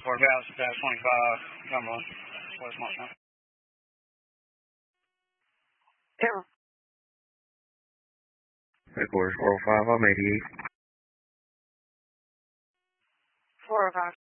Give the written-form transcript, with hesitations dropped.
Fort Dallas, 25, Cumberland, West Montana. Headquarters 405, I'm 88. 405.